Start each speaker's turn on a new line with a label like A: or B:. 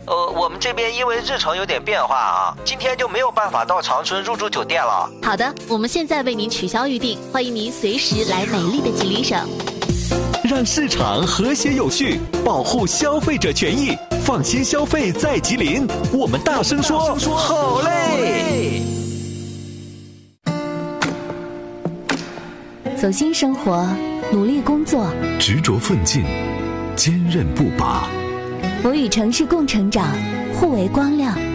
A: 我们这边因为日程有点变化啊，今天就没有办法到长春入住酒店了。
B: 好的，我们现在为您取消预定，欢迎您随时来美丽的吉林省。
C: 让市场和谐有序，保护消费者权益，放心消费在吉林。我们大声说好嘞！
D: 走心生活，努力工作，
E: 执着奋进，坚韧不拔。
D: 我与城市共成长，互为光亮。